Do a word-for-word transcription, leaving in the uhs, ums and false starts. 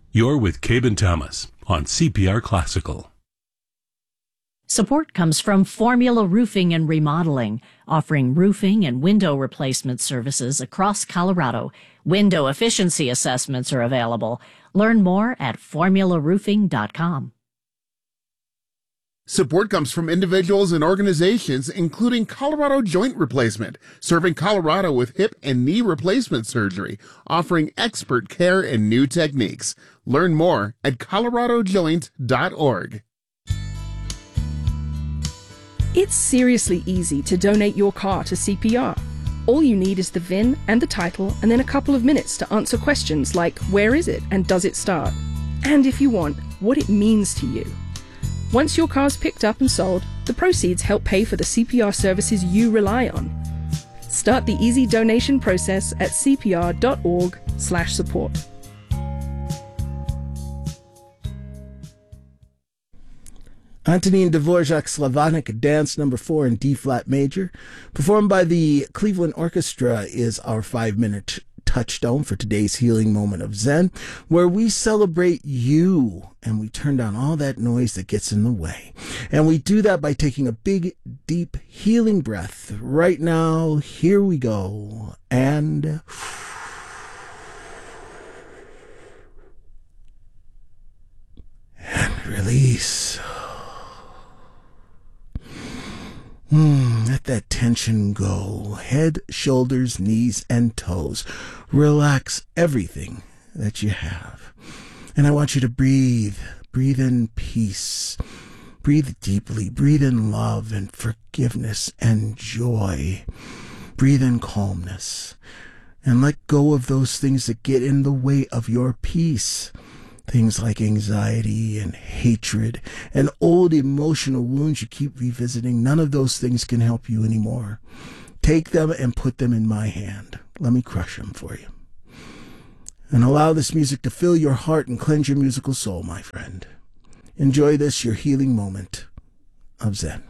You're with Cabe and Thomas on C P R Classical. Support comes from Formula Roofing and Remodeling, offering roofing and window replacement services across Colorado. Window efficiency assessments are available. Learn more at formula roofing dot com. Support comes from individuals and organizations, including Colorado Joint Replacement, serving Colorado with hip and knee replacement surgery, offering expert care and new techniques. Learn more at colorado joint dot org. It's seriously easy to donate your car to C P R. All you need is the V I N and the title, and then a couple of minutes to answer questions like where is it and does it start? And if you want, what it means to you. Once your car's picked up and sold, the proceeds help pay for the C P R services you rely on. Start the easy donation process at c p r dot org slash support. Antonin Dvorak's Slavonic Dance Number four in D-flat major, performed by the Cleveland Orchestra, is our five-minute touchstone for today's healing moment of Zen, where we celebrate you and we turn down all that noise that gets in the way. And we do that by taking a big, deep, healing breath. Right now, here we go. And... and release. Hmm, let that tension go. Head, shoulders, knees, and toes. Relax everything that you have. And I want you to breathe. Breathe in peace. Breathe deeply. Breathe in love and forgiveness and joy. Breathe in calmness. And let go of those things that get in the way of your peace. Things like anxiety and hatred and old emotional wounds you keep revisiting. None of those things can help you anymore. Take them and put them in my hand. Let me crush them for you. And allow this music to fill your heart and cleanse your musical soul, my friend. Enjoy this, your healing moment of Zen.